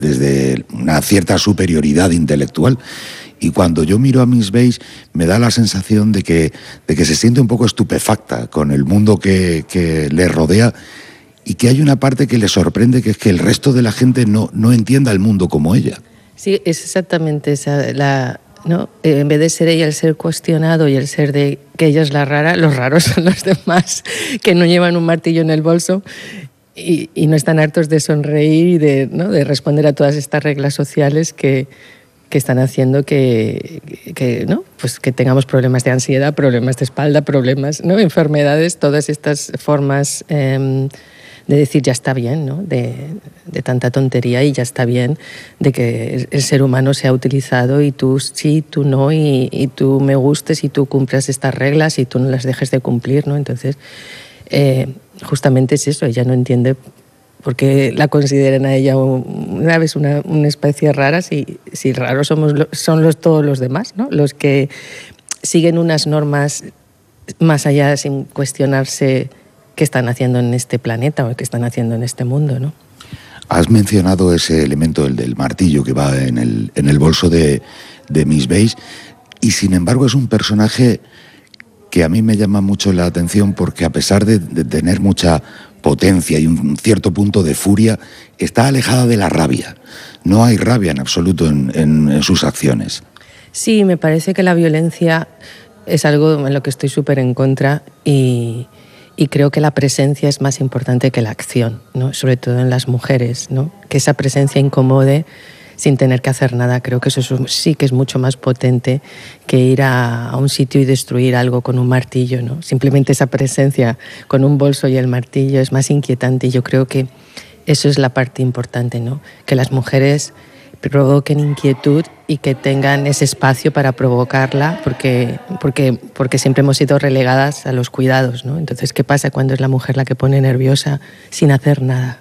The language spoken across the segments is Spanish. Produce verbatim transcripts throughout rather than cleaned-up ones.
desde una cierta superioridad intelectual. Y cuando yo miro a Miss Bates me da la sensación de que, de que se siente un poco estupefacta con el mundo que, que le rodea y que hay una parte que le sorprende, que es que el resto de la gente no, no entienda el mundo como ella. Sí, es exactamente esa, la, ¿no? En vez de ser ella el ser cuestionado y el ser de que ella es la rara, los raros son los demás que no llevan un martillo en el bolso y, y no están hartos de sonreír y de, ¿no? de responder a todas estas reglas sociales que... que están haciendo que, que, ¿no? pues que tengamos problemas de ansiedad, problemas de espalda, problemas, ¿no? enfermedades, todas estas formas eh, de decir ya está bien, ¿no? de, de tanta tontería y ya está bien de que el ser humano sea utilizado y tú sí, tú no, y, y tú me gustes y tú cumplas estas reglas y tú no las dejes de cumplir, ¿no? Entonces, eh, justamente es eso, ella no entiende porque la consideran a ella una vez una, una especie rara, si, si raros somos, son los, todos los demás, ¿no? Los que siguen unas normas más allá sin cuestionarse qué están haciendo en este planeta o qué están haciendo en este mundo, ¿no? Has mencionado ese elemento, el del martillo que va en el, en el bolso de, de Miss Bates, y sin embargo es un personaje que a mí me llama mucho la atención porque a pesar de, de tener mucha potencia y un cierto punto de furia, está alejada de la rabia. No hay rabia en absoluto en, en, en sus acciones. Sí, me parece que la violencia es algo en lo que estoy súper en contra y, y creo que la presencia es más importante que la acción, ¿no? Sobre todo en las mujeres, ¿no? Que esa presencia incomode sin tener que hacer nada. Creo que eso sí que es mucho más potente que ir a, a un sitio y destruir algo con un martillo, ¿no? Simplemente esa presencia con un bolso y el martillo es más inquietante y yo creo que eso es la parte importante, ¿no? Que las mujeres provoquen inquietud y que tengan ese espacio para provocarla porque, porque, porque siempre hemos sido relegadas a los cuidados, ¿no? Entonces, ¿qué pasa cuando es la mujer la que pone nerviosa sin hacer nada?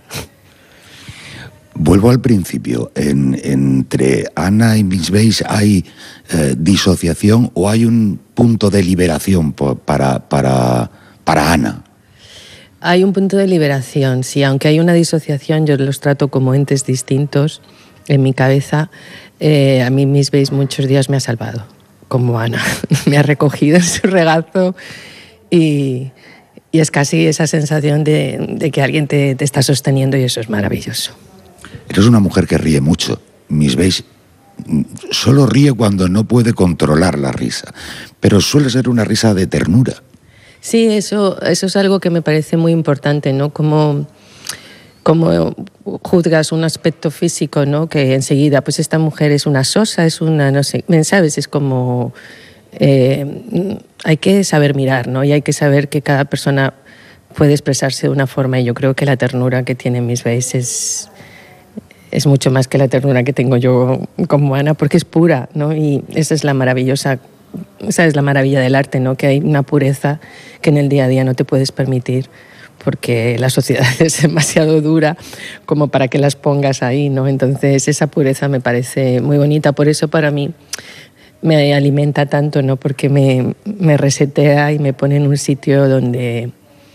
Vuelvo al principio. En, entre Ana y Miss Bates hay eh, disociación o hay un punto de liberación por, para, para, para Ana. Hay un punto de liberación, sí. Aunque hay una disociación, yo los trato como entes distintos en mi cabeza. Eh, a mí Miss Bates muchos días me ha salvado, como Ana. Me ha recogido en su regazo y, y es casi esa sensación de, de que alguien te, te está sosteniendo y eso es maravilloso. Eres una mujer que ríe mucho. Miss Bates solo ríe cuando no puede controlar la risa, pero suele ser una risa de ternura. Sí, eso, eso es algo que me parece muy importante, ¿no? Como, como juzgas un aspecto físico, ¿no? Que enseguida, pues esta mujer es una sosa, es una, no sé, ¿sabes? Es como... Eh, hay que saber mirar, ¿no? Y hay que saber que cada persona puede expresarse de una forma y yo creo que la ternura que tiene Miss Bates es... es mucho más que la ternura que tengo yo como Ana, porque es pura, ¿no? Y esa es la maravillosa, esa es la maravilla del arte, ¿no? Que hay una pureza que en el día a día no te puedes permitir, porque la sociedad es demasiado dura como para que las pongas ahí, ¿no? Entonces esa pureza me parece muy bonita, por eso para mí me alimenta tanto, ¿no? Porque me, me resetea y me pone en un sitio donde...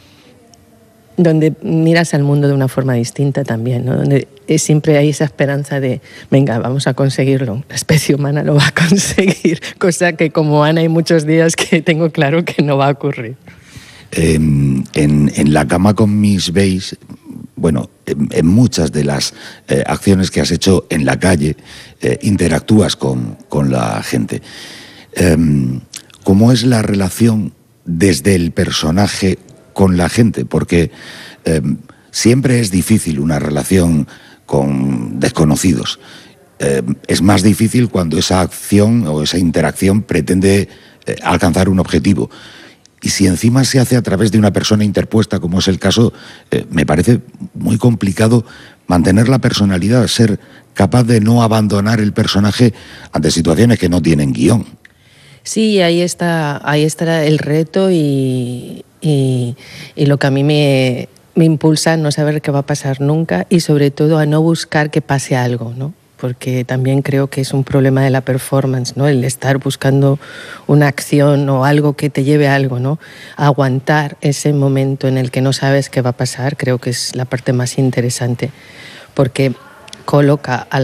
donde miras al mundo de una forma distinta también, ¿no? Donde siempre hay esa esperanza de, venga, vamos a conseguirlo, la especie humana lo va a conseguir, cosa que como Ana hay muchos días que tengo claro que no va a ocurrir. Eh, en, en la cama con Miss Bates, bueno, en, en muchas de las eh, acciones que has hecho en la calle, eh, interactúas con, con la gente. Eh, ¿Cómo es la relación desde el personaje con la gente? Porque eh, siempre es difícil una relación con desconocidos. Eh, es más difícil cuando esa acción o esa interacción pretende eh, alcanzar un objetivo. Y si encima se hace a través de una persona interpuesta, como es el caso, eh, me parece muy complicado mantener la personalidad, ser capaz de no abandonar el personaje ante situaciones que no tienen guión. Sí, ahí está, ahí está el reto y, y, y lo que a mí me, me impulsa a no saber qué va a pasar nunca y sobre todo a no buscar que pase algo, ¿no? Porque también creo que es un problema de la performance, ¿no? El estar buscando una acción o algo que te lleve a algo, ¿no? A aguantar ese momento en el que no sabes qué va a pasar, creo que es la parte más interesante, porque coloca a